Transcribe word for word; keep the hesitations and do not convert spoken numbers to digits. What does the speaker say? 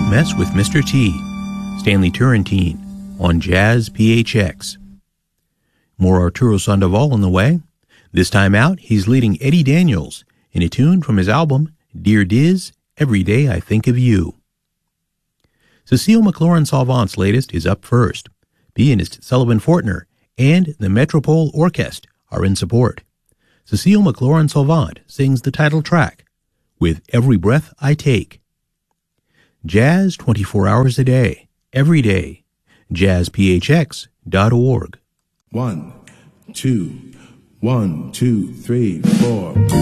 Mess with Mister T, Stanley Turrentine, on Jazz P H X. More Arturo Sandoval on the way. This time out, he's leading Eddie Daniels in a tune from his album, Dear Diz, Every Day I Think of You. Cecile McLaurin-Salvant's latest is up first. Pianist Sullivan Fortner and the Metropole Orchestra are in support. Cecile McLaurin-Salvant sings the title track, With Every Breath I Take. Jazz twenty-four hours a day, every day. jazz p h x dot org. One, two, one, two, three, four.